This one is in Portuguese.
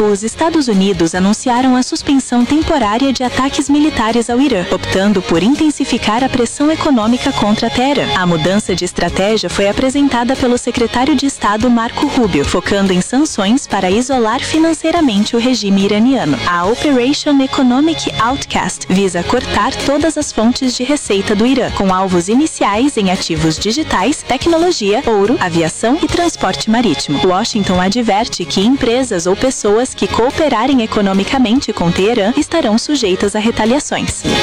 Os Estados Unidos anunciaram a suspensão temporária de ataques militares ao Irã, optando por intensificar a pressão econômica contra Teherã. A mudança de estratégia foi apresentada pelo secretário de Estado Marco Rubio, focando em sanções para isolar financeiramente o regime iraniano. A Operation Economic Outcast visa cortar todas as fontes de receita do Irã, com alvos iniciais em ativos digitais, tecnologia, ouro, aviação e transporte marítimo. Washington adverte que empresas ou pessoas que cooperarem economicamente com Teherã estarão sujeitas a retaliações.